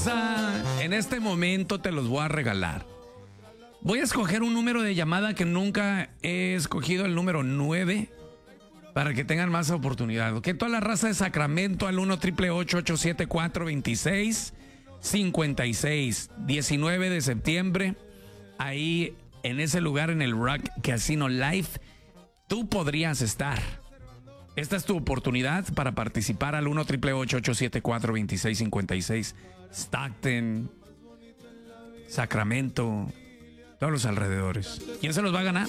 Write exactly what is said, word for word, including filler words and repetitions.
raza, en este momento te los voy a regalar. Voy a escoger un número de llamada que nunca he escogido, el número nueve, para que tengan más oportunidad. Que toda la raza de Sacramento al uno, ocho ocho ocho, ocho siete cuatro, dos seis cinco seis. diecinueve de septiembre, ahí en ese lugar, en el Rock Casino Live, tú podrías estar. Esta es tu oportunidad para participar al uno, ocho ocho ocho, ocho siete cuatro, dos seis cinco seis. Stockton, Sacramento, todos los alrededores. ¿Quién se los va a ganar?